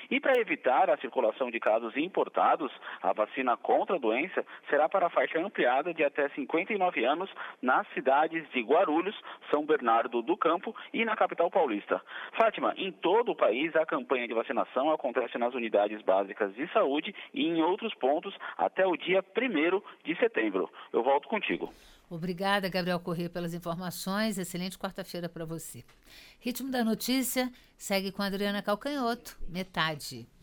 E para evitar a circulação de casos importados, a vacina contra a doença será para a faixa ampliada de até 59 anos nas cidades de Guarulhos, São Bernardo do Campo e na capital paulista. Fátima, em todo o país a campanha de vacinação acontece nas unidades básicas de saúde e em outros pontos até o dia 1º de setembro. Eu volto contigo. Obrigada, Gabriel Corrêa, pelas informações. Excelente quarta-feira para você. Ritmo da Notícia segue com a Adriana Calcanhoto, metade.